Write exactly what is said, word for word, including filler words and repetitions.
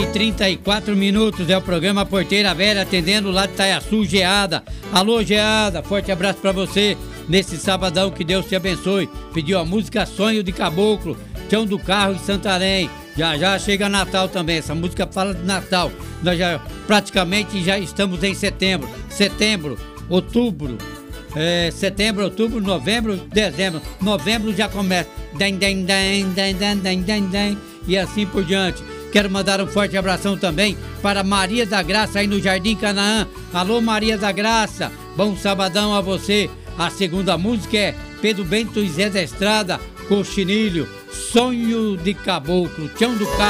trinta e quatro minutos é o programa Porteira Velha, atendendo lá de Itaiaçu, Geada. Alô, Geada, forte abraço pra você nesse sabadão, que Deus te abençoe. Pediu a música Sonho de Caboclo, Chão do Carro em Santarém. Já já chega Natal também, essa música fala de Natal. Nós já praticamente já estamos em setembro. Setembro, outubro, é, setembro, outubro, novembro, dezembro. Novembro já começa. Den, den, den, den, den, den, den, den, e assim por diante. Quero mandar um forte abração também para Maria da Graça aí no Jardim Canaã. Alô, Maria da Graça, bom sabadão a você. A segunda música é Pedro Bento e Zé da Estrada, Coxinilho, Sonho de Caboclo, Chão do Carro.